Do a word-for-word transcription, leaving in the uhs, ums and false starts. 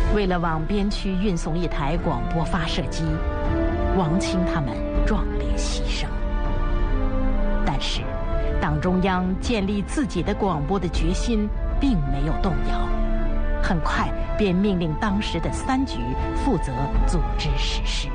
为了往边区运送一台广播发射机，王清他们壮烈牺牲。但是，党中央建立自己的广播的决心并没有动摇，很快便命令当时的三局负责组织实施。